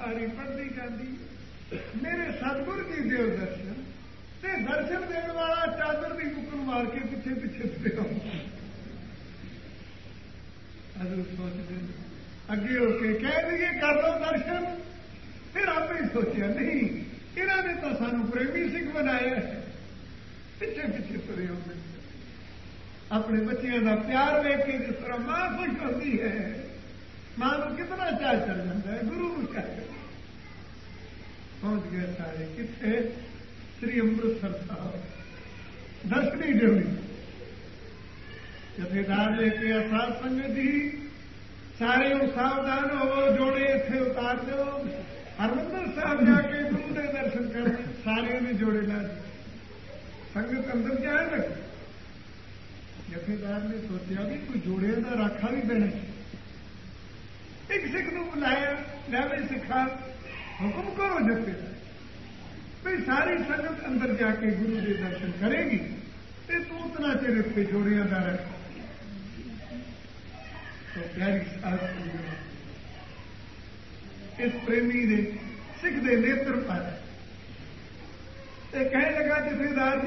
सारी पढ़ती जाती। मेरे सतगुर जी देव दर्शन ते दर्शन देने वाला चादर की मुकन मार के पिछे पिछे तुरे अगर सोचते अगे होके कह दिए कर लो दर्शन। फिर आपने सोचा नहीं इन्होंने तो सानू प्रेमी सिख बनाया है, पिछे पिछे तुरे होंगे। अपने बच्चों का प्यार वेख के जिस तरह मां खुश होती है, मां को कितना चाह चल जाता है, गुरु को चाह पहुंच गए सारे कितने श्री अमृतसर साहब दर्शनी ड्यूटी जथेदार लेके साध संगत ही सारे सावधान हो, जोड़े इतने उतार दो। हरमंदर साहब जाके गुरु के दर्शन कर, सारे ने जोड़े ला दिए। संगत अंदर जाए लगे। जथेदार ने सोचा भी कोई जोड़े का राखा भी देना। एक सिख को बुलाया, लै सिखा हुक्म करो जथेदार भाई सारी संगत अंदर जाके गुरु के दर्शन करेगी तो तू उतना चिर इतने जोड़िया का रख। तो प्यारी साध इस प्रेमी ने सिख के नेत्र पर कहने लगा जथेदार